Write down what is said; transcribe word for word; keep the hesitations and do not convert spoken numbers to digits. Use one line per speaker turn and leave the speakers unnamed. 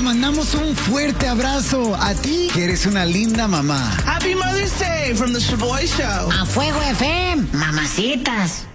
mandamos un fuerte abrazo a ti, que eres una linda mamá.
Happy Mother's Day from the Shaboy Show.
A Fuego F M, mamacitas.